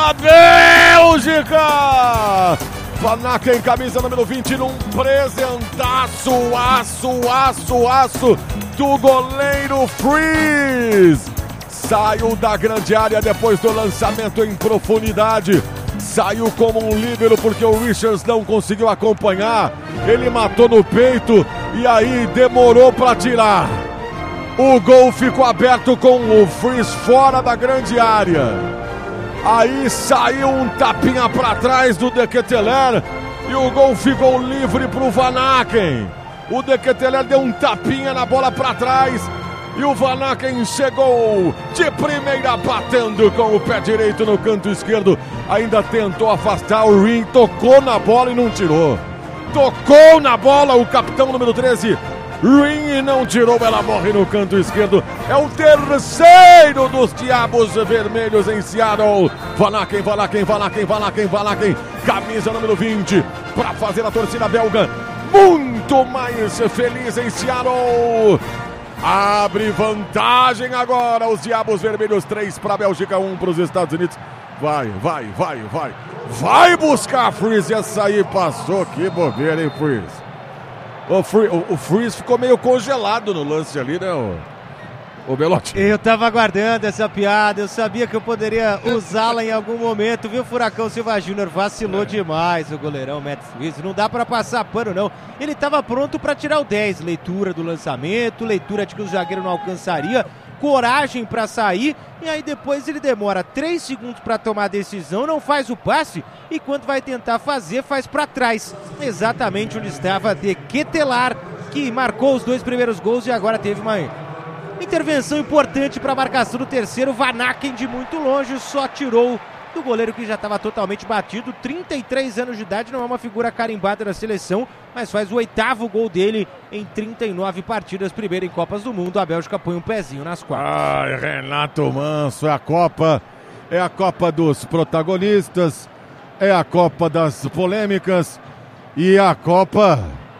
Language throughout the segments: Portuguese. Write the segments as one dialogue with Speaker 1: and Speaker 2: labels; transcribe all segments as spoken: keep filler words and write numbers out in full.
Speaker 1: da Bélgica! Van Aken, camisa número vinte, num presentaço, aço, aço, aço do goleiro Freeze. Saiu da grande área depois do lançamento em profundidade. Saiu como um líbero porque o Richards não conseguiu acompanhar. Ele matou no peito e aí demorou para tirar. O gol ficou aberto com o Freeze fora da grande área. Aí saiu um tapinha para trás do De Ketelaere e o gol ficou livre para o Van Aken. O De Ketelaere deu um tapinha na bola para trás e o Van Aken chegou de primeira batendo com o pé direito no canto esquerdo. Ainda tentou afastar, o Ring tocou na bola e não tirou. Tocou na bola o capitão número treze. Ring não tirou, ela morre no canto esquerdo. É o terceiro dos Diabos Vermelhos em Seattle. Van Aken, Van Aken, Van Aken, Van Aken, Van Aken. Camisa número vinte para fazer a torcida belga muito mais feliz em Seattle. Abre vantagem agora os Diabos Vermelhos, três para a Bélgica, um para os Estados Unidos. Vai, vai, vai, vai. Vai buscar a Freeze. Essa aí passou, que bobeira, hein, Freeze? O, Free, o, o Freeze ficou meio congelado no lance ali, né, o, o Belotti?
Speaker 2: Eu tava aguardando essa piada, eu sabia que eu poderia usá-la em algum momento, viu? Furacão Silva Júnior vacilou é. demais o goleirão Matt Freeze, não dá pra passar pano não. Ele tava pronto pra tirar o dez, leitura do lançamento, leitura de que o zagueiro não alcançaria, coragem pra sair, e aí depois ele demora três segundos pra tomar a decisão, não faz o passe, e quando vai tentar fazer, faz pra trás, exatamente onde estava De Ketelaere, que marcou os dois primeiros gols e agora teve uma intervenção importante para a marcação do terceiro. Van Aken de muito longe só tirou do goleiro que já estava totalmente batido, trinta e três anos de idade, não é uma figura carimbada da seleção, mas faz o oitavo gol dele em trinta e nove partidas, primeiro em Copas do Mundo. A Bélgica põe um pezinho nas quartas.
Speaker 1: Ai, Renato Manso, é a Copa, é a Copa dos protagonistas, é a Copa das polêmicas e a Copa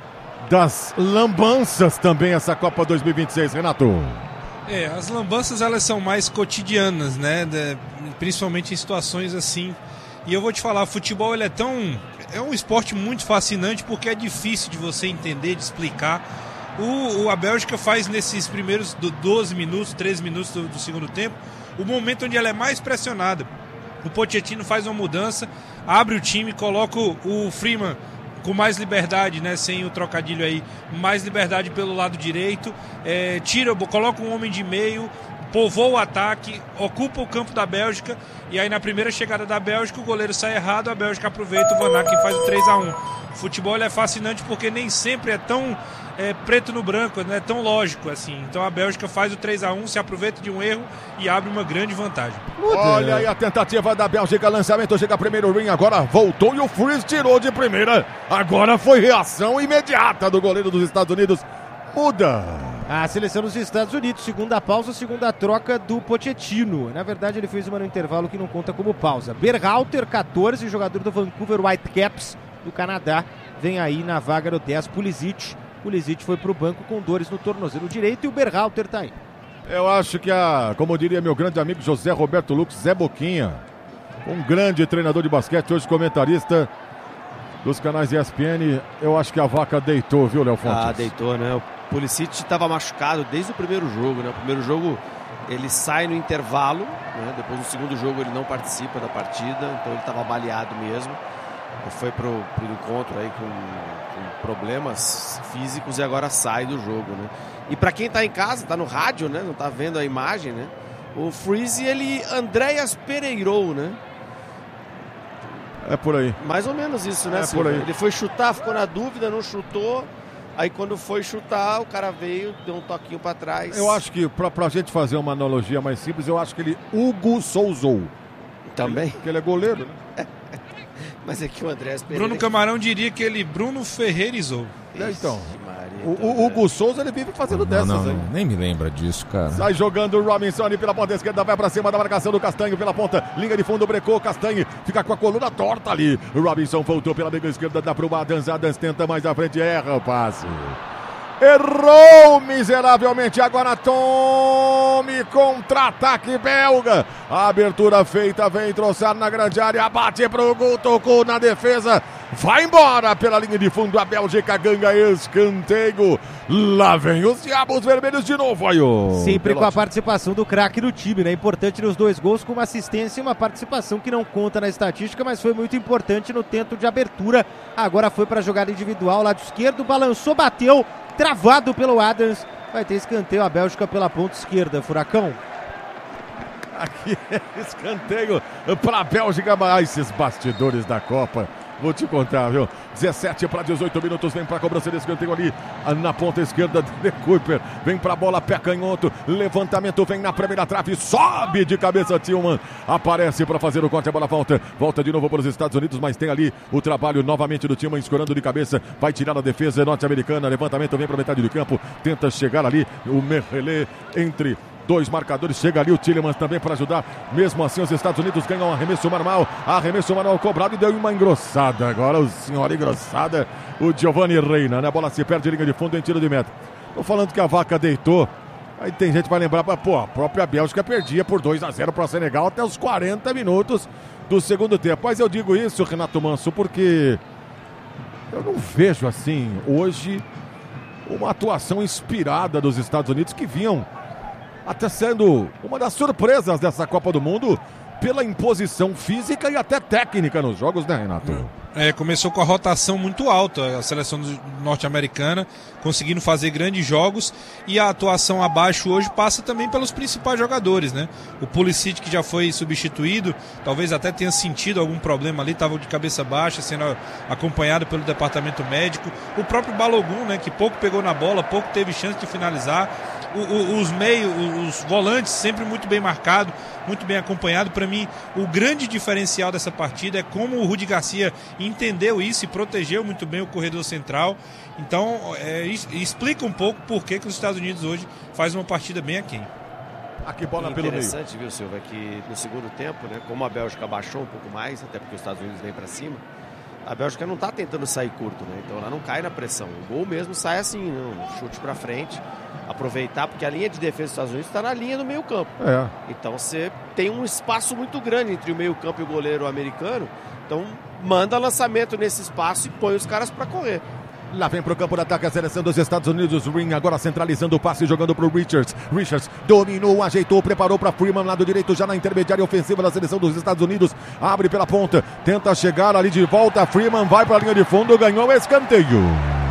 Speaker 1: das lambanças também, essa Copa dois mil e vinte e seis, Renato.
Speaker 3: É, as lambanças elas são mais cotidianas, né, de, principalmente em situações assim, e eu vou te falar, o futebol ele é tão, é um esporte muito fascinante porque é difícil de você entender, de explicar. O, o, a Bélgica faz nesses primeiros doze minutos, treze minutos do, do segundo tempo, o momento onde ela é mais pressionada. O Pochettino faz uma mudança, abre o time, coloca o, o Freeman com mais liberdade, né, sem o trocadilho aí, mais liberdade pelo lado direito, é, tira, coloca um homem de meio, povoa o ataque, ocupa o campo da Bélgica, e aí na primeira chegada da Bélgica o goleiro sai errado, a Bélgica aproveita, o Van Aken faz o três a um. O futebol é fascinante porque nem sempre é tão é, preto no branco, não é tão lógico assim. Então a Bélgica faz o três a um, se aproveita de um erro e abre uma grande vantagem.
Speaker 1: Olha aí a tentativa da Bélgica, lançamento, chega primeiro o Ring, agora voltou e o Freeze tirou de primeira. Agora foi reação imediata do goleiro dos Estados Unidos. Muda.
Speaker 2: A seleção dos Estados Unidos, segunda pausa, segunda troca do Pochettino. Na verdade ele fez uma no intervalo que não conta como pausa. Berhalter, catorze, jogador do Vancouver Whitecaps do Canadá, vem aí na vaga do dez, Pulisic. Pulisic foi para o banco com dores no tornozelo direito e o Berhalter tá aí.
Speaker 1: Eu acho que a, como diria meu grande amigo José Roberto Lux, Zé Boquinha, um grande treinador de basquete, hoje comentarista dos canais E S P N, eu acho que a vaca deitou, viu, Léo Fontes?
Speaker 4: Ah, deitou, né? O Pulisic estava machucado desde o primeiro jogo, né? O primeiro jogo ele sai no intervalo, né? Depois no segundo jogo ele não participa da partida, então ele estava baleado mesmo. Ele foi pro, pro encontro aí com, com problemas físicos e agora sai do jogo, né? E para quem tá em casa, tá no rádio, né? Não tá vendo a imagem, né? O Freeze, ele Andreas Pereirou, né?
Speaker 1: É por aí.
Speaker 4: Mais ou menos isso, né?
Speaker 1: É por aí.
Speaker 4: Ele foi chutar, ficou na dúvida, não chutou. Aí quando foi chutar, o cara veio, deu um toquinho para trás.
Speaker 1: Eu acho que, pra, pra gente fazer uma analogia mais simples, eu acho que ele Hugo Souzou.
Speaker 4: Também?
Speaker 1: Porque ele é goleiro, né?
Speaker 4: Mas é que o Andrés Pereira...
Speaker 3: Bruno Camarão diria que ele Bruno Ferreirizou.
Speaker 1: É, então.
Speaker 4: Maria,
Speaker 1: o, o Hugo Souza, ele vive fazendo
Speaker 5: não,
Speaker 1: dessas
Speaker 5: não,
Speaker 1: aí.
Speaker 5: não, nem me lembra disso, cara.
Speaker 1: Sai jogando o Robinson ali pela ponta esquerda, vai pra cima da marcação do Castanho pela ponta, linha de fundo, brecou, Castanho fica com a coluna torta ali. O Robinson voltou pela linha esquerda, dá pro Adams, Adams tenta mais à frente, erra o passe. errou miseravelmente, agora tome contra-ataque belga, a abertura feita, vem trouxer na grande área, bate pro gol, tocou na defesa, vai embora pela linha de fundo, a Bélgica ganha escanteio, lá vem os Diabos Vermelhos de novo, aí o
Speaker 2: sempre
Speaker 1: Belotti.
Speaker 2: Com a participação do craque do time, né? Importante nos dois gols, com uma assistência e uma participação que não conta na estatística, mas foi muito importante no tento de abertura. Agora foi para a jogada individual, lado esquerdo, balançou, bateu, travado pelo Adams. Vai ter escanteio a Bélgica pela ponta esquerda, Furacão.
Speaker 1: Aqui é escanteio para a Bélgica, mas esses bastidores da Copa, vou te contar, viu? dezessete para dezoito minutos, vem para a cobrança de escanteio ali na ponta esquerda de Cooper, vem para a bola, pé canhoto, levantamento, vem na primeira trave, sobe de cabeça Tillman, aparece para fazer o corte, a bola volta, volta de novo para os Estados Unidos, mas tem ali o trabalho novamente do Tillman, escorando de cabeça, vai tirar a defesa norte-americana, levantamento, vem para a metade do campo, tenta chegar ali, o Merrelê entre dois marcadores, chega ali o Tielemans também para ajudar, mesmo assim os Estados Unidos ganham um arremesso manual, arremesso manual cobrado e deu uma engrossada, agora o senhor engrossada, o Giovanni Reina, né? A bola se perde, linha de fundo em tiro de meta. Tô falando que a vaca deitou, aí tem gente que vai lembrar, pô, a própria Bélgica perdia por dois a zero para o Senegal até os quarenta minutos do segundo tempo, mas eu digo isso, Renato Manso, porque eu não vejo assim, hoje, uma atuação inspirada dos Estados Unidos que vinham até sendo uma das surpresas dessa Copa do Mundo pela imposição física e até técnica nos jogos, né, Renato?
Speaker 3: É, começou com a rotação muito alta, a seleção norte-americana, conseguindo fazer grandes jogos, e a atuação abaixo hoje passa também pelos principais jogadores, né? O Pulisic, que já foi substituído, talvez até tenha sentido algum problema ali, estava de cabeça baixa, sendo acompanhado pelo departamento médico. O próprio Balogun, né, que pouco pegou na bola, pouco teve chance de finalizar. O, o, os meios, os volantes sempre muito bem marcados, muito bem acompanhado. Para mim, o grande diferencial dessa partida é como o Rudi Garcia entendeu isso e protegeu muito bem o corredor central. Então, é, explica um pouco por que, que os Estados Unidos hoje faz uma partida bem aquém.
Speaker 1: Aqui bola pelo meio.
Speaker 4: Interessante, viu, Silva, que no segundo tempo, né, como a Bélgica baixou um pouco mais, até porque os Estados Unidos vêm para cima, a Bélgica não está tentando sair curto, né? Então ela não cai na pressão. O gol mesmo sai assim, um chute para frente, aproveitar, porque a linha de defesa dos Estados Unidos está na linha do meio campo.
Speaker 1: É.
Speaker 4: Então você tem um espaço muito grande entre o meio campo e o goleiro americano. Então manda lançamento nesse espaço e põe os caras para correr.
Speaker 1: Lá vem pro campo de ataque a seleção dos Estados Unidos. Ring agora centralizando o passe, jogando pro Richards. Richards dominou, ajeitou, preparou para Freeman, lado direito, já na intermediária ofensiva da seleção dos Estados Unidos. Abre pela ponta, tenta chegar ali de volta. Freeman vai para a linha de fundo, ganhou escanteio.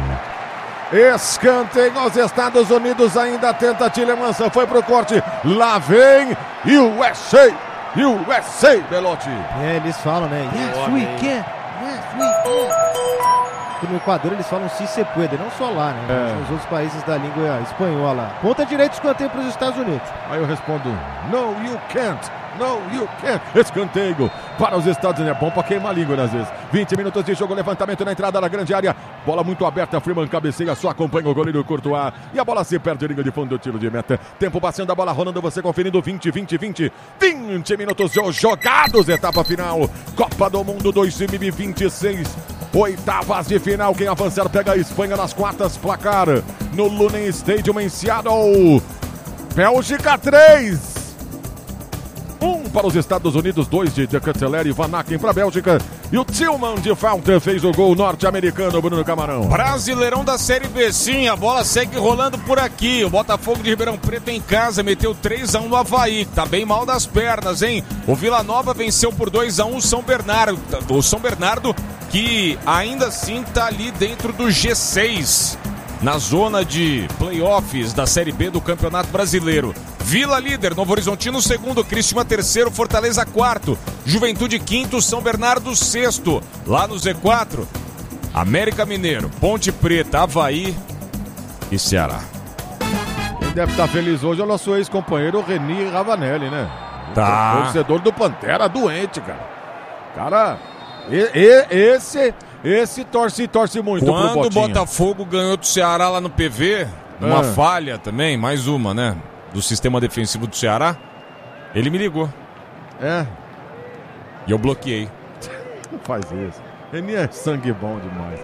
Speaker 1: Escanteio aos Estados Unidos, ainda tenta Tielemans, foi pro corte. Lá vem U S A. U S A, Belotti.
Speaker 2: É, eles falam, né? Yes, we can. Yes, we can. No Equador eles falam se se puede, não só lá, né?
Speaker 1: É.
Speaker 2: Nos outros países da língua espanhola. Ponta direita, escanteio para os Estados Unidos.
Speaker 1: Aí eu respondo, no you can't, no you can't. Escanteio para os Estados Unidos, é bom para queimar a língua, né, às vezes. vinte minutos de jogo, levantamento na entrada da grande área, bola muito aberta, Freeman cabeceia, só acompanha o goleiro Courtois, e a bola se perde, liga de fundo, tiro de meta. Tempo passando, a bola rolando, você conferindo, vinte, vinte, vinte, vinte minutos jogados, etapa final, Copa do Mundo dois mil e vinte e seis. Oitavas de final, quem avançar pega a Espanha nas quartas, placar no Lunen Stadium em Seattle. Bélgica três, um para os Estados Unidos, dois de De Ketelaere e Van Aken para a Bélgica. E o Tillman de falta fez o gol norte-americano, Bruno Camarão.
Speaker 5: Brasileirão da Série B, sim, a bola segue rolando por aqui. O Botafogo de Ribeirão Preto em casa meteu três a um no Avaí, tá bem mal das pernas, hein? O Vila Nova venceu por dois a um o São Bernardo, o São Bernardo, que ainda assim tá ali dentro do G seis, na zona de playoffs da Série B do Campeonato Brasileiro. Vila líder, Novo Horizontino segundo, Criciúma terceiro, Fortaleza quarto, Juventude quinto, São Bernardo sexto. Lá no Z quatro, América Mineiro, Ponte Preta, Avaí e Ceará.
Speaker 1: Quem deve estar feliz hoje é o nosso ex-companheiro Reni Ravanelli, né?
Speaker 5: Tá.
Speaker 1: O torcedor do Pantera doente, cara. Cara, e, e, esse, esse torce, torce muito pro
Speaker 5: Quando o
Speaker 1: Botinha.
Speaker 5: Botafogo ganhou do Ceará lá no P V, uma
Speaker 1: Ah.
Speaker 5: falha também, mais uma, né? Do sistema defensivo do Ceará, ele me ligou
Speaker 1: É,
Speaker 5: e eu bloqueei.
Speaker 1: não faz isso. Reni é sangue bom demais.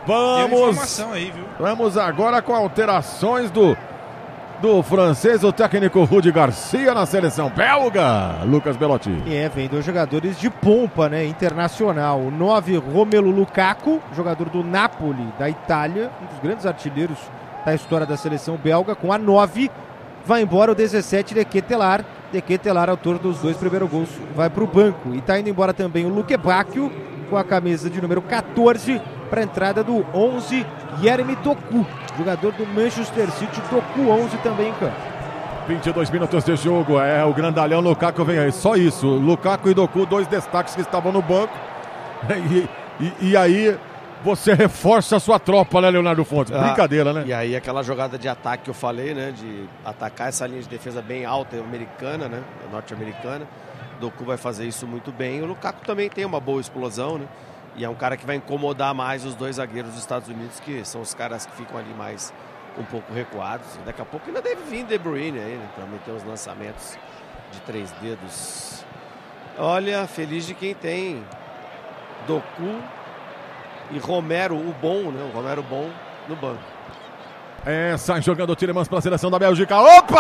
Speaker 1: Vamos,
Speaker 3: informação aí, viu?
Speaker 1: Vamos agora com alterações do, do francês, o técnico Rudi Garcia na seleção belga, Lucas Belotti.
Speaker 2: É, vem dois jogadores de pompa, né, internacional. O nove, Romelu Lukaku, jogador do Napoli, da Itália, um dos grandes artilheiros da história da seleção belga. Com a nove, vai embora o dezessete, De Ketelaere. De Ketelaere, autor dos dois primeiros gols, vai para o banco. E está indo embora também o Luke Bacchio, com a camisa de número catorze, para a entrada do onze, Yeremy Doku, jogador do Manchester City. Doku onze também em campo.
Speaker 1: vinte e dois minutos de jogo, é o grandalhão Lukaku vem aí, só isso. Lukaku e Doku, dois destaques que estavam no banco. E, e, e aí você reforça a sua tropa, né, Leonardo Fontes? Ah, brincadeira, né?
Speaker 4: E aí aquela jogada de ataque que eu falei, né, de atacar essa linha de defesa bem alta, americana, né, norte-americana. Doku vai fazer isso muito bem. O Lukaku também tem uma boa explosão, né? E é um cara que vai incomodar mais os dois zagueiros dos Estados Unidos, que são os caras que ficam ali mais um pouco recuados. Daqui a pouco ainda deve vir De Bruyne aí, né, para meter os lançamentos de três dedos. Olha, feliz de quem tem Doku e Romero, o bom, né? O Romero bom no banco.
Speaker 1: É, sai jogando o Tielemans para a seleção da Bélgica.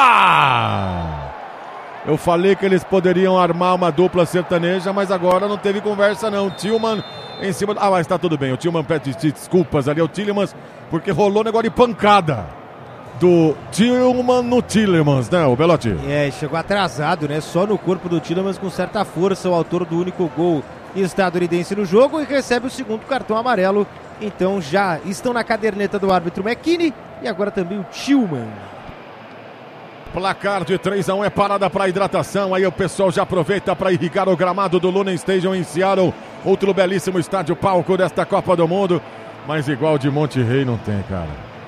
Speaker 1: Opa! Eu falei que eles poderiam armar uma dupla sertaneja, mas agora não teve conversa não. Tillman em cima... Ah, mas tá tudo bem. O Tillman pede desculpas ali ao Tielemans, porque rolou negócio de pancada do Tillman no Tielemans, né, o Belotti?
Speaker 2: É, chegou atrasado, né? Só no corpo do Tielemans, com certa força, o autor do único gol estadunidense no jogo, e recebe o segundo cartão amarelo. Então já estão na caderneta do árbitro McKinney e agora também o Tillman.
Speaker 1: Placar de três a um é parada para hidratação. Aí o pessoal já aproveita para irrigar o gramado do Luna Stadium em Seattle. Outro belíssimo estádio palco desta Copa do Mundo. Mas igual de Monte Rei não tem, cara.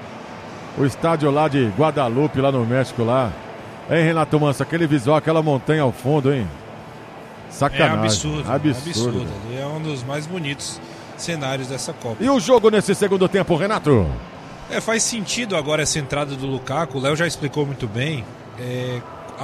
Speaker 1: O estádio lá de Guadalupe, lá no México, lá. Hein, Renato Manso? Aquele visual, aquela montanha ao fundo, hein? Sacanagem.
Speaker 3: É absurdo.
Speaker 1: Absurdo.
Speaker 3: absurdo. É um dos mais bonitos cenários dessa Copa.
Speaker 1: E o jogo nesse segundo tempo, Renato?
Speaker 3: É, faz sentido agora essa entrada do Lukaku. O Léo já explicou muito bem. É,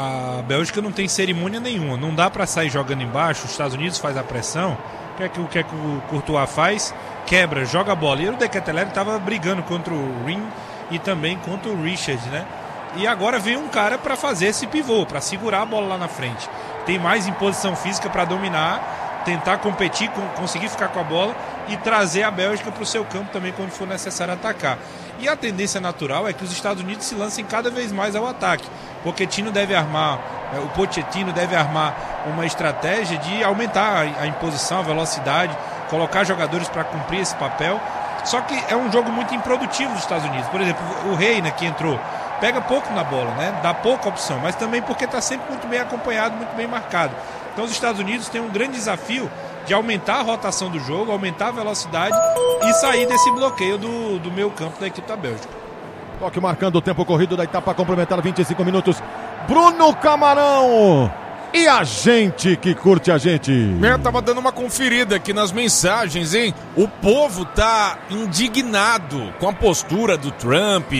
Speaker 3: a Bélgica não tem cerimônia nenhuma. Não dá para sair jogando embaixo. Os Estados Unidos faz a pressão. O que é que o, que é que o Courtois faz? Quebra, joga a bola. E o De Ketelaere estava brigando contra o Ring e também contra o Richard, né? E agora vem um cara para fazer esse pivô, para segurar a bola lá na frente. Tem mais imposição física para dominar, tentar competir, com, conseguir ficar com a bola e trazer a Bélgica para o seu campo também quando for necessário atacar. E a tendência natural é que os Estados Unidos se lancem cada vez mais ao ataque. Pochettino deve armar, o Pochettino deve armar uma estratégia de aumentar a imposição, a velocidade, colocar jogadores para cumprir esse papel. Só que é um jogo muito improdutivo dos Estados Unidos. Por exemplo, o Reina, que entrou, pega pouco na bola, né? Dá pouca opção, mas também porque está sempre muito bem acompanhado, muito bem marcado. Então os Estados Unidos têm um grande desafio de aumentar a rotação do jogo, aumentar a velocidade e sair desse bloqueio do, do meio campo da equipe da Bélgica.
Speaker 1: Toque marcando o tempo corrido da etapa complementar, vinte e cinco minutos. Bruno Camarão! E a gente que curte a gente.
Speaker 5: Eu tava dando uma conferida aqui nas mensagens, hein? O povo tá indignado com a postura do Trump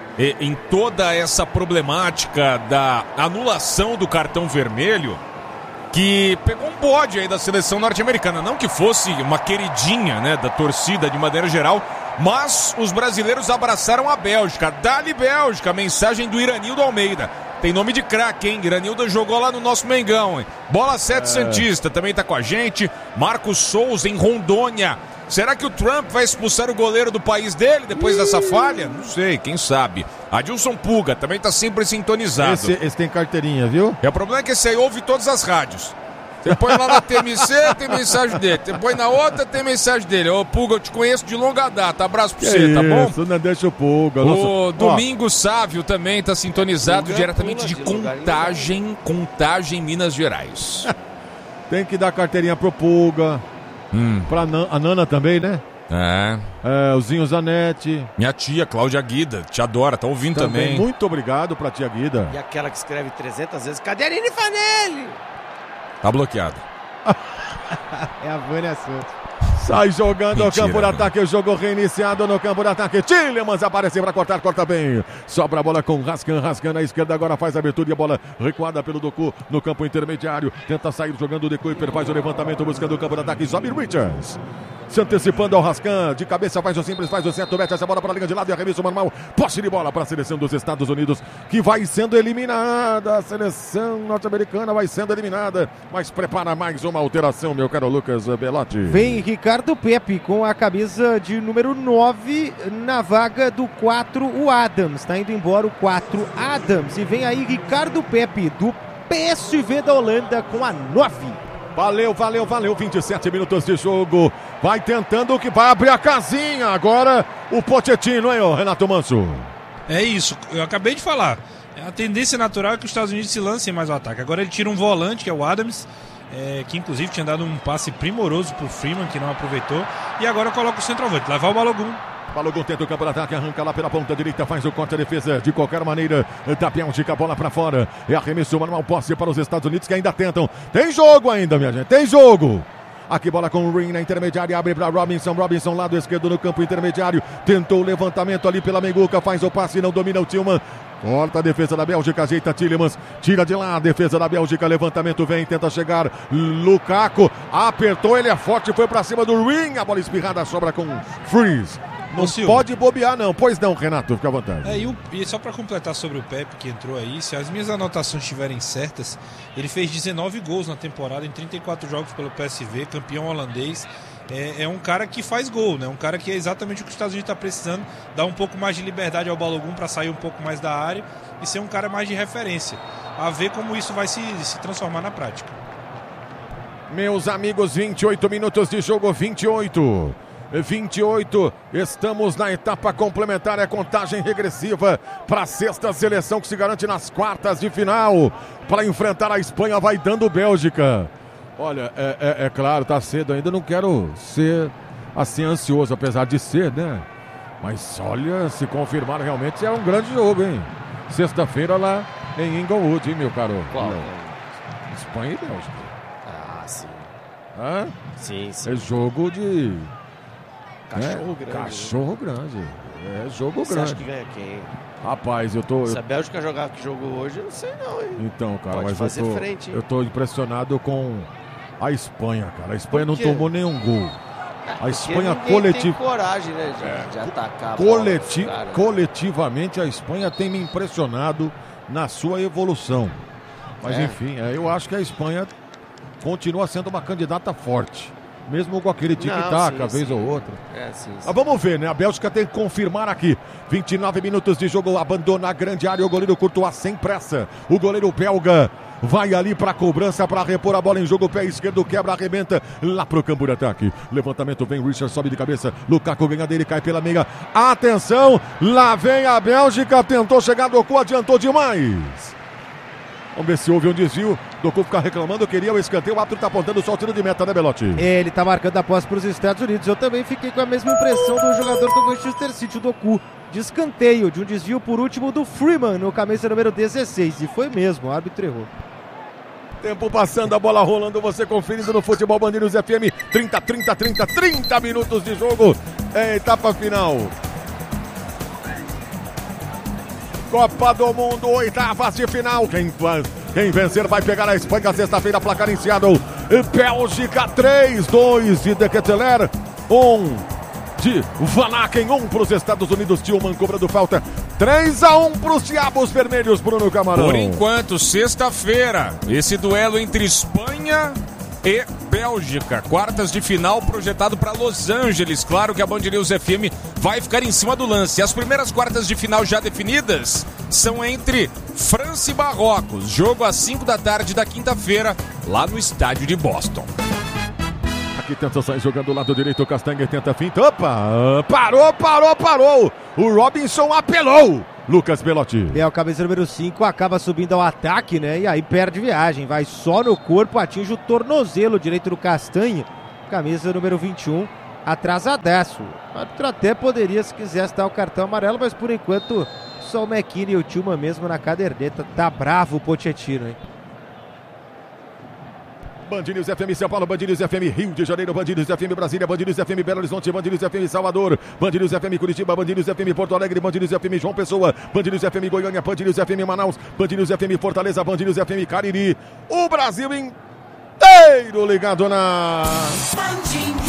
Speaker 5: em toda essa problemática da anulação do cartão vermelho, que pegou um bode aí da seleção norte-americana. Não que fosse uma queridinha, né, da torcida de maneira geral, mas os brasileiros abraçaram a Bélgica. Dali Bélgica, a mensagem do Iranildo Almeida. Tem nome de craque, hein? Iranildo jogou lá no nosso Mengão, hein? Bola sete é. Santista também tá com a gente. Marcos Souza em Rondônia. Será que o Trump vai expulsar o goleiro do país dele depois dessa falha? Não sei, quem sabe. Adilson Puga também tá sempre sintonizado.
Speaker 1: Esse, esse tem carteirinha, viu?
Speaker 5: E o problema é que esse aí ouve todas as rádios. Você põe lá na T M C, tem mensagem dele. Você põe na outra, tem mensagem dele. Ô, Puga, eu te conheço de longa data. Abraço pra você, tá bom?
Speaker 1: Isso, não deixa o Puga.
Speaker 5: O
Speaker 1: Nossa.
Speaker 5: Domingos Sávio também tá sintonizado Puga, diretamente de, de Contagem, Contagem, Minas Gerais.
Speaker 1: Tem que dar carteirinha pro Puga. Hum. Pra Nan- a Nana também, né?
Speaker 5: É.
Speaker 1: é. O Zinho Zanetti.
Speaker 5: Minha tia, Cláudia Guida, te adora, tá ouvindo também. também.
Speaker 1: Muito obrigado pra tia Guida.
Speaker 4: E aquela que escreve trezentas vezes, cadê a Aline Fanelli?
Speaker 5: Tá bloqueado.
Speaker 2: É a Vânia Santos.
Speaker 1: Sai jogando
Speaker 5: Mentira,
Speaker 1: o campo de ataque, o jogo reiniciado no campo de ataque. Tielemans aparece para cortar, corta bem. Sobra a bola com Rascan, Rascan na esquerda, agora faz a abertura e a bola recuada pelo Doku no campo intermediário. Tenta sair jogando o De Kuyper, faz o levantamento buscando o campo de ataque. Sobe Richards. se antecipando ao Rascan, de cabeça faz o simples, faz o certo, mete essa bola para a linha de lado e arremesso manual, posse de bola para a seleção dos Estados Unidos, que vai sendo eliminada, a seleção norte-americana vai sendo eliminada, mas prepara mais uma alteração, meu caro Lucas Belotti.
Speaker 2: Vem Ricardo Pepi com a camisa de número nove na vaga do quatro, o Adams, está indo embora o quatro, Adams, e vem aí Ricardo Pepi do P S V da Holanda com a nove.
Speaker 1: Valeu, valeu, valeu, vinte e sete minutos de jogo, vai tentando que vai abrir a casinha, agora o Pochettino, hein, ô Renato Manso?
Speaker 3: É isso, eu acabei de falar, a tendência natural é que os Estados Unidos se lancem mais ao ataque, agora ele tira um volante, que é o Adams, é, que inclusive tinha dado um passe primoroso pro Freeman, que não aproveitou, e agora coloca o centroavante, levar o Balogun.
Speaker 1: Balogun tenta o campo de ataque, arranca lá pela ponta direita, faz o corte, a defesa de qualquer maneira da Bélgica, bola pra fora, é arremesso manual, posse para os Estados Unidos que ainda tentam, tem jogo ainda, minha gente, tem jogo! Aqui bola com o Ring na intermediária, abre para Robinson, Robinson lado esquerdo no campo intermediário, tentou o levantamento ali pela Meiguca, faz o passe, não domina o Tillman, corta a defesa da Bélgica, ajeita Tillemans, tira de lá a defesa da Bélgica, levantamento vem, tenta chegar, Lukaku, apertou, ele é forte, foi para cima do Ring, a bola espirrada sobra com Freeze. Não pode bobear não, pois não, Renato, fica à vontade.
Speaker 3: É, e, o, e só para completar sobre o Pepe que entrou aí, se as minhas anotações estiverem certas, ele fez dezenove gols na temporada em trinta e quatro jogos pelo P S V, campeão holandês. É, é um cara que faz gol, né? Um cara que é exatamente o que os Estados Unidos está precisando, dar um pouco mais de liberdade ao Balogun para sair um pouco mais da área e ser um cara mais de referência. A ver como isso vai se, se transformar na prática.
Speaker 1: Meus amigos, vinte e oito minutos de jogo, vinte e oito. vinte e oito, estamos na etapa complementar, é contagem regressiva para a sexta seleção que se garante nas quartas de final, para enfrentar a Espanha, vai dando Bélgica. Olha, é, é, é claro, tá cedo ainda, não quero ser assim ansioso, apesar de ser, né? Mas olha, se confirmar realmente é um grande jogo, hein? Sexta-feira lá em Inglewood, hein, meu caro?
Speaker 4: Qual?
Speaker 1: Espanha e Bélgica.
Speaker 4: Ah, sim.
Speaker 1: Hã?
Speaker 4: Sim, sim.
Speaker 1: É jogo de...
Speaker 4: Cachorro
Speaker 1: é,
Speaker 4: grande.
Speaker 1: Cachorro
Speaker 4: né?
Speaker 1: grande. É jogo
Speaker 4: Você
Speaker 1: grande.
Speaker 4: acha que ganha quem?
Speaker 1: Rapaz, eu tô...
Speaker 4: Se
Speaker 1: Eu...
Speaker 4: a Bélgica jogar que jogou hoje, eu não sei não, hein?
Speaker 1: Então, cara,
Speaker 4: Pode
Speaker 1: mas
Speaker 4: fazer
Speaker 1: eu tô,
Speaker 4: frente, hein?
Speaker 1: eu tô impressionado com a Espanha, cara. A Espanha não
Speaker 4: quê?
Speaker 1: tomou nenhum gol. A Espanha
Speaker 4: Porque ninguém
Speaker 1: coletiv...
Speaker 4: tem coragem, né, de, de atacar a
Speaker 1: coleti...
Speaker 4: bola, cara.
Speaker 1: Coletivamente, a Espanha tem me impressionado na sua evolução. Mas,
Speaker 4: É.
Speaker 1: enfim, é, eu acho que a Espanha continua sendo uma candidata forte. Mesmo com aquele tic-tac,
Speaker 4: Não, sim,
Speaker 1: vez
Speaker 4: sim.
Speaker 1: ou outra.
Speaker 4: É, sim, sim.
Speaker 1: Mas vamos ver, né? A Bélgica tem que confirmar aqui. vinte e nove minutos de jogo, abandona a grande área. O goleiro Courtois sem pressa. O goleiro belga vai ali para a cobrança, para repor a bola em jogo. Pé esquerdo, quebra, arrebenta lá pro campo de ataque. Levantamento vem, Richard sobe de cabeça. Lukaku ganha dele, cai pela meia. Atenção, lá vem a Bélgica. Tentou chegar, Doku adiantou demais. Vamos ver se houve um desvio. Doku ficar reclamando, queria o escanteio. O árbitro tá apontando só o tiro de meta, né, Belotti?
Speaker 2: Ele tá marcando a posse para os Estados Unidos. Eu também fiquei com a mesma impressão do jogador do Manchester City, o Doku. De escanteio, de um desvio por último do Freeman no camisa número dezesseis. E foi mesmo, o árbitro errou.
Speaker 1: Tempo passando, a bola rolando, você conferindo no Futebol Band News F M. trinta, trinta, trinta, trinta minutos de jogo. É etapa final. Copa do Mundo, oitavas de final. Quem, quem vencer vai pegar a Espanha sexta-feira, placar em Seattle. Bélgica três, dois de De Ketelaere, um de Van Aken, um para os Estados Unidos. Tillman cobrando falta. três a um para os Diabos Vermelhos, Bruno Camarão.
Speaker 5: Por enquanto, sexta-feira, esse duelo entre Espanha e Bélgica. Quartas de final projetado para Los Angeles. Claro que a Band News F M vai ficar em cima do lance. As primeiras quartas de final já definidas são entre França e Marrocos. Jogo às cinco da tarde da quinta-feira, lá no estádio de Boston.
Speaker 1: Aqui tenta sair jogando do lado direito, o Castanha tenta a finta. Opa! Parou, parou, parou! O Robinson apelou! Lucas Belotti.
Speaker 2: É, o camisa número cinco acaba subindo ao ataque, né? E aí perde viagem. Vai só no corpo, atinge o tornozelo direito do Castanha. Camisa número vinte e um, atrasadaço. O árbitro até poderia, se quisesse, dar o cartão amarelo, mas por enquanto só o McKinney e o Tillman mesmo na caderneta. Tá bravo o Pochettino, hein?
Speaker 1: Band News F M São Paulo, Band News F M Rio de Janeiro, Band News F M Brasília, Band News F M Belo Horizonte, Band News F M Salvador, Band News F M Curitiba, Band News F M Porto Alegre, Band News F M João Pessoa, Band News F M Goiânia, Band News F M Manaus, Band News F M Fortaleza, Band News F M Cariri. O Brasil inteiro ligado na...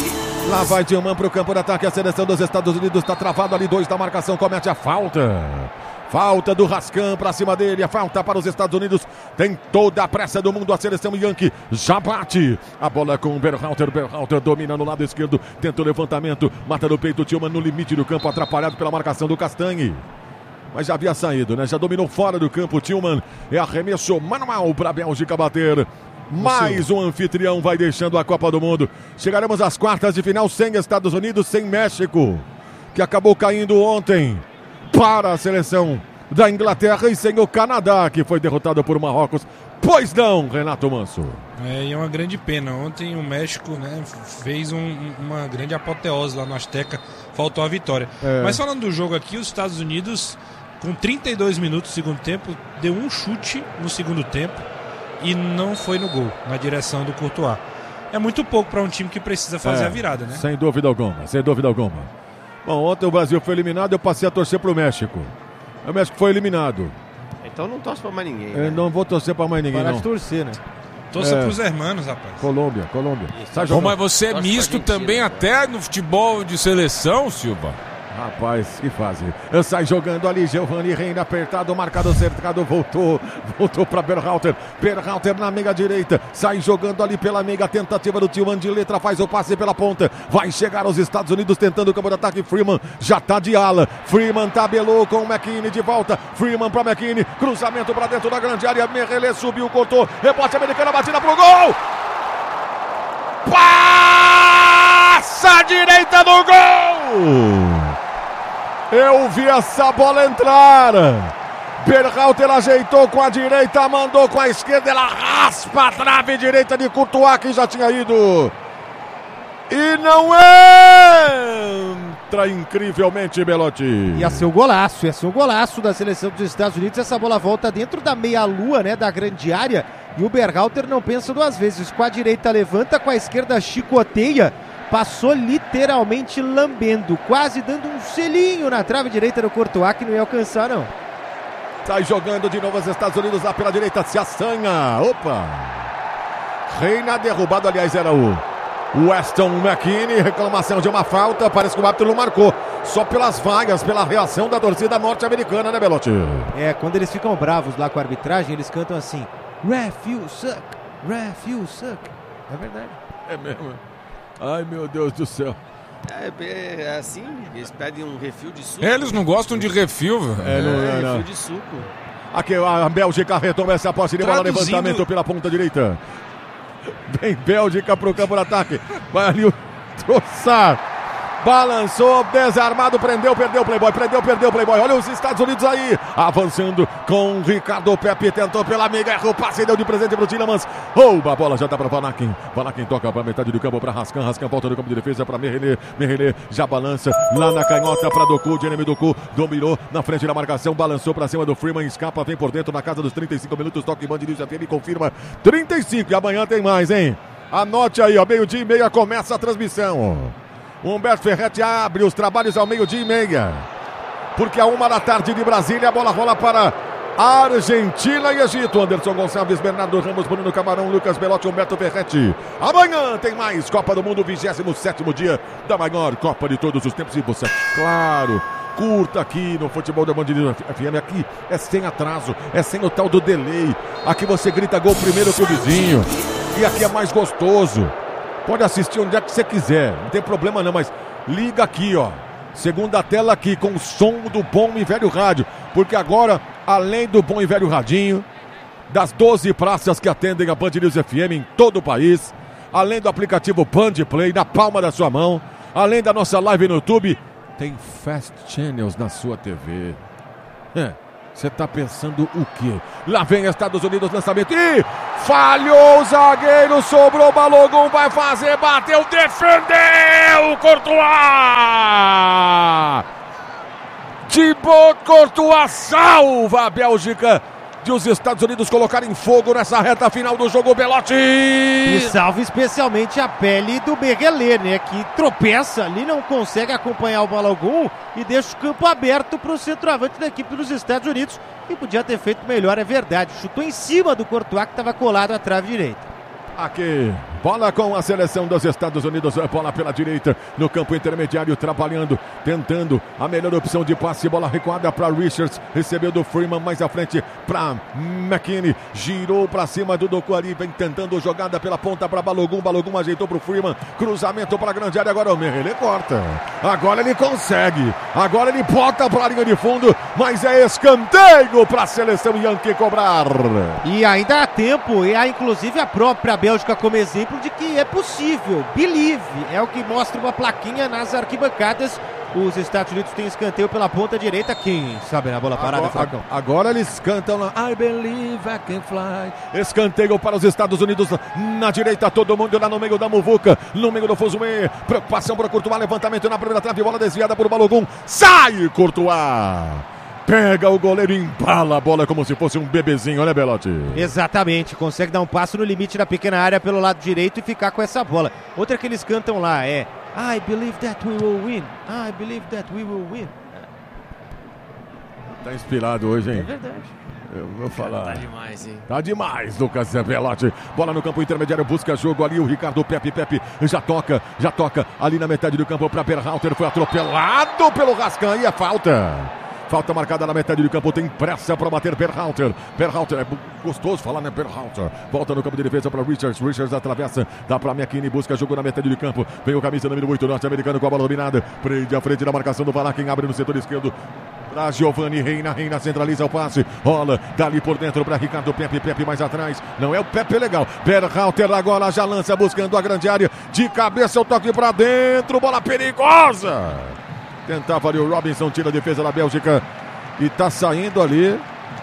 Speaker 1: Lá vai Tillman para o campo de ataque. A seleção dos Estados Unidos está travado ali. Dois da marcação. Comete a falta. Falta do Rascan para cima dele. A falta para os Estados Unidos. Tem toda a pressa do mundo. A seleção Yankee já bate. A bola com o Berhalter. Berhalter domina no lado esquerdo. Tenta o levantamento. Mata no peito. Tillman no limite do campo. Atrapalhado pela marcação do Castanhe. Mas já havia saído, né? Já dominou fora do campo. Tillman é arremesso manual para a Bélgica bater. Mais um anfitrião vai deixando a Copa do Mundo. Chegaremos às quartas de final sem Estados Unidos, sem México, que acabou caindo ontem para a seleção da Inglaterra, e sem o Canadá, que foi derrotado por Marrocos. Pois não, Renato Manso.
Speaker 3: É, e é uma grande pena. Ontem o México, né, fez um, uma grande apoteose lá no Azteca. Faltou a vitória. É. Mas falando do jogo aqui, os Estados Unidos, com trinta e dois minutos do segundo tempo, deu um chute no segundo tempo e não foi no gol, na direção do Courtois. É muito pouco para um time que precisa fazer é, a virada, né?
Speaker 1: Sem dúvida alguma, sem dúvida alguma. Bom, ontem o Brasil foi eliminado, eu passei a torcer pro México. O México foi eliminado.
Speaker 4: Então não torce pra mais ninguém.
Speaker 1: Eu
Speaker 4: né?
Speaker 1: não vou torcer pra mais ninguém,
Speaker 2: Para
Speaker 1: não.
Speaker 2: de torcer, né?
Speaker 3: Torça
Speaker 1: É.
Speaker 3: pros hermanos, rapaz.
Speaker 1: Colômbia, Colômbia.
Speaker 5: Tá Bom, mas você é
Speaker 4: Torce
Speaker 5: misto
Speaker 4: pra Argentina,
Speaker 5: também
Speaker 4: né?
Speaker 5: até no futebol de seleção, Silva?
Speaker 1: Rapaz, que fase. Sai jogando ali, Giovanni Reina apertado, marcado, cercado, voltou, voltou para Berhalter. Berhalter na meia direita, sai jogando ali pela meia, tentativa do Tillman de letra, faz o passe pela ponta. Vai chegar aos Estados Unidos tentando o campo de ataque. Freeman já tá de ala. Freeman tabelou com o McKinney de volta. Freeman para McKinney, cruzamento para dentro da grande área. Merelê subiu, cortou, rebote americano, batida pro gol. Passa a direita do gol. Eu vi essa bola entrar. Berhalter ajeitou com a direita, mandou com a esquerda, ela raspa a trave direita de Courtois, que já tinha ido. E não entra incrivelmente, Belotti.
Speaker 2: Ia ser um golaço, ia ser um golaço da seleção dos Estados Unidos. Essa bola volta dentro da meia-lua, né, da grande área. E o Berhalter não pensa duas vezes. Com a direita levanta, com a esquerda chicoteia. Passou literalmente lambendo, quase dando um selinho na trave direita do Courtois, que não ia alcançar, não.
Speaker 1: Sai jogando de novo os Estados Unidos lá pela direita, se assanha. Opa! Reina derrubado, aliás, era o Weston McKinney. Reclamação de uma falta, parece que o árbitro não marcou. Só pelas vagas, pela reação da torcida norte-americana, né, Belotti?
Speaker 2: É, quando eles ficam bravos lá com a arbitragem, eles cantam assim: Ref, you suck, ref, you suck. É verdade.
Speaker 1: É mesmo. Ai, meu Deus do céu.
Speaker 4: É, é assim, eles pedem um refil de suco.
Speaker 5: Eles não gostam de refil, velho.
Speaker 1: É, não,
Speaker 4: É,
Speaker 1: não, não.
Speaker 4: refil de suco.
Speaker 1: Aqui a Bélgica retoma essa posse de bola,
Speaker 5: Traduzindo-
Speaker 1: levantamento pela ponta direita. Vem Bélgica pro campo de ataque. Vai ali o Trossard. Balançou, desarmado, prendeu, perdeu o Playboy, prendeu, perdeu o Playboy. Olha os Estados Unidos aí, avançando com Ricardo Pepe, tentou pela meia, errou o passe, deu de presente pro Tillemans. Rouba a bola, já dá pra Vanaken. Vanaken toca pra metade do campo pra Rascan, Rascan volta do campo de defesa pra Merelê. Merelê já balança lá na canhota pra Doku, Jeremy Doku dominou na frente da marcação, balançou pra cima do Freeman, escapa, vem por dentro na casa dos trinta e cinco minutos, toque Band News F M, confirma trinta e cinco, e amanhã tem mais, hein? Anote aí, ó, meio-dia e meia começa a transmissão. O Humberto Ferretti abre os trabalhos ao meio-dia e meia. Porque a uma da tarde de Brasília, a bola rola para Argentina e Egito. Anderson Gonçalves, Bernardo Ramos, Bruno Camarão, Lucas Belotti, Humberto Ferretti. Amanhã tem mais Copa do Mundo, vigésimo sétimo dia da maior Copa de todos os tempos. E você, claro, curta aqui no Futebol da Band News F M. Aqui é sem atraso, é sem o tal do delay. Aqui você grita gol primeiro que o vizinho. E aqui é mais gostoso. Pode assistir onde é que você quiser, não tem problema não, mas liga aqui, ó. Segunda tela aqui com o som do bom e velho rádio. Porque agora, além do bom e velho radinho, das doze praças que atendem a Band News F M em todo o país, além do aplicativo Band Play na palma da sua mão, além da nossa live no YouTube, tem Fast Channels na sua T V. É. Você tá pensando o quê? Lá vem Estados Unidos, lançamento. Ih! Falhou o zagueiro, sobrou o Balogun, vai fazer, bateu, defendeu! Courtois! Thibaut Courtois salva a Bélgica de os Estados Unidos colocarem fogo nessa reta final do jogo, Belotti!
Speaker 2: E salva especialmente a pele do Berhalter, né? Que tropeça ali, não consegue acompanhar o Balogun e deixa o campo aberto para o centroavante da equipe dos Estados Unidos. E podia ter feito melhor, é verdade. Chutou em cima do Courtois, que estava colado à trave direita.
Speaker 1: Aqui, Bola com a seleção dos Estados Unidos. Bola pela direita, no campo intermediário, trabalhando, tentando a melhor opção de passe. Bola recuada para Richards, recebeu do Freeman, mais à frente para McKinney. Girou para cima do Doku ali, vem tentando jogada pela ponta para Balogun. Balogun ajeitou para o Freeman, cruzamento para a grande área. Agora o Merre, ele corta. Agora ele consegue. Agora ele bota para a linha de fundo, mas é escanteio para a seleção Yankee cobrar.
Speaker 2: E ainda há tempo, e há inclusive a própria Bélgica como exemplo de que é possível. Believe, é o que mostra uma plaquinha nas arquibancadas. Os Estados Unidos têm escanteio pela ponta direita. Quem sabe na bola parada,
Speaker 1: agora, agora eles cantam lá, I believe I can fly. Escanteio para os Estados Unidos na direita, todo mundo lá no meio da muvuca, no meio do Fuzumê. Preocupação para Courtois, levantamento na primeira trave, bola desviada por Balogun. Sai Courtois! Pega o goleiro e empala a bola como se fosse um bebezinho, né, Belotti?
Speaker 2: Exatamente, consegue dar um passo no limite da pequena área pelo lado direito e ficar com essa bola. Outra que eles cantam lá é I believe that we will win, I believe that we will win.
Speaker 1: Tá inspirado hoje, hein?
Speaker 2: É verdade.
Speaker 1: Eu vou falar.
Speaker 4: Tá demais, hein?
Speaker 1: Tá demais, Lucas Belotti. Bola no campo intermediário, busca jogo ali. O Ricardo Pepe, Pepe já toca, já toca ali na metade do campo para Berhalter. Foi atropelado pelo Rascan e é falta. Falta marcada na metade do campo, tem pressa para bater Berhalter. Berhalter, é gostoso falar, né? Berhalter. Volta no campo de defesa para Richards. Richards atravessa, dá para McKinney, busca jogo na metade do campo. Vem o camisa número oito, norte-americano com a bola dominada. Prende a frente da marcação do Van Aken, abre no setor esquerdo. Para Giovanni Reina, Reina centraliza o passe. Rola, dali por dentro para Ricardo Pepe, Pepe mais atrás. Não é o Pepe legal. Berhalter agora já lança buscando a grande área. De cabeça o toque para dentro, bola perigosa. Tentava ali o Robinson, tira a defesa da Bélgica e tá saindo ali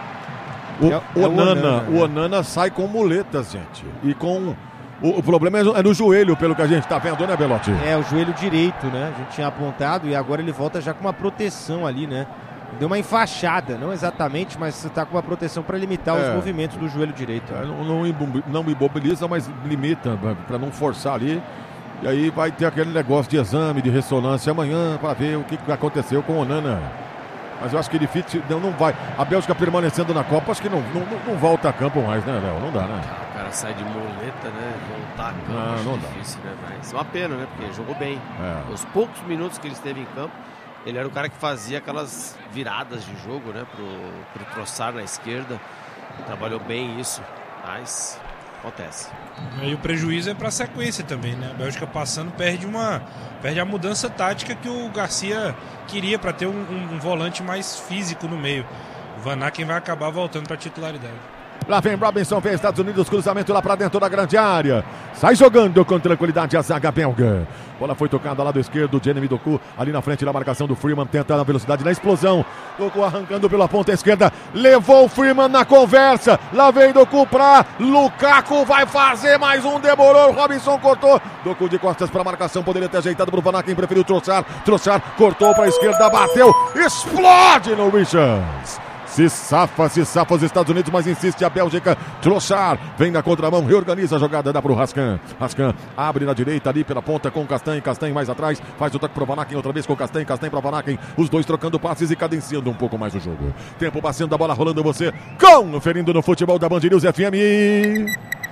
Speaker 1: o, é, o, é Onana, o Onana. O Onana sai com muletas, gente. E com... O, o problema é no joelho, pelo que a gente tá vendo, né, Belotti?
Speaker 2: É, o joelho direito, né? A gente tinha apontado e agora ele volta já com uma proteção ali, né? Deu uma enfaixada, não exatamente, mas tá com uma proteção para limitar é. os movimentos do joelho direito.
Speaker 1: É, não, não, não imobiliza, mas limita, para não forçar ali. E aí vai ter aquele negócio de exame, de ressonância amanhã para ver o que aconteceu com o Onana. Mas eu acho que ele não, não vai. A Bélgica permanecendo na Copa, acho que não, não, não volta a campo mais, né, Léo? Não dá, né?
Speaker 4: O cara sai de muleta, né? Voltar a campo,
Speaker 1: não,
Speaker 4: acho
Speaker 1: não
Speaker 4: difícil, dá. né? Mas é uma pena, né? Porque jogou bem.
Speaker 1: É.
Speaker 4: Os poucos minutos que ele esteve em campo, ele era o cara que fazia aquelas viradas de jogo, né? Pro, pro Trossard na esquerda. Trabalhou bem isso, mas... acontece.
Speaker 3: E o prejuízo é para a sequência também, né? A Bélgica passando perde uma perde a mudança tática que o Garcia queria para ter um, um, um volante mais físico no meio. O Van Aken vai acabar voltando para a titularidade.
Speaker 1: Lá vem Robinson, vem Estados Unidos, cruzamento lá pra dentro da grande área. Sai jogando com tranquilidade a zaga belga. Bola foi tocada lá do esquerdo, Jeremy Doku, ali na frente da marcação do Freeman, tenta na velocidade, na explosão. Doku arrancando pela ponta esquerda, levou o Freeman na conversa. Lá vem Doku pra Lukaku, vai fazer mais um, demorou, o Robinson cortou. Doku de costas pra marcação, poderia ter ajeitado pro Van Aken, preferiu Trossard. Trossard cortou pra esquerda, bateu, explode no Richards. Se safa, se safa os Estados Unidos, mas insiste a Bélgica. Trossard vem na contramão, reorganiza a jogada, dá pro Rascan. Rascan abre na direita ali pela ponta com Castanhe. Castanhe mais atrás, faz o toque pro Van Aken outra vez com Castanhe. Castanhe pra Van Aken. Os dois trocando passes e cadenciando um pouco mais o jogo. Tempo passando, a bola rolando você. Conferindo no futebol da Band News F M.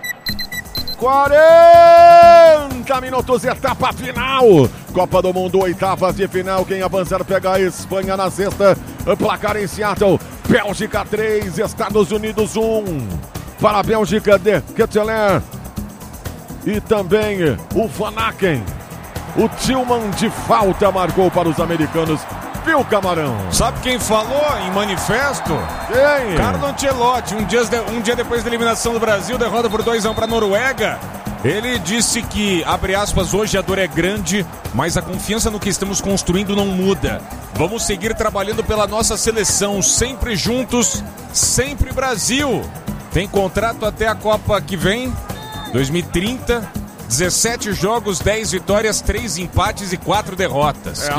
Speaker 1: quarenta minutos, etapa final. Copa do Mundo, oitavas de final. Quem avançar pega a Espanha na sexta. Placar em Seattle. Bélgica três, Estados Unidos um. Para a Bélgica de Ketteler. E também o Van Aken. O Tillman de falta marcou para os americanos. Viu, Camarão?
Speaker 5: Sabe quem falou em manifesto?
Speaker 1: Quem?
Speaker 5: Carlo Ancelotti. Um dia, um dia depois da eliminação do Brasil, derrota por dois a um para a Noruega. Ele disse que, abre aspas, hoje a dor é grande, mas a confiança no que estamos construindo não muda. Vamos seguir trabalhando pela nossa seleção, sempre juntos, sempre Brasil. Tem contrato até a Copa que vem, dois mil e trinta, dezessete jogos, dez vitórias, três empates e quatro derrotas.
Speaker 1: É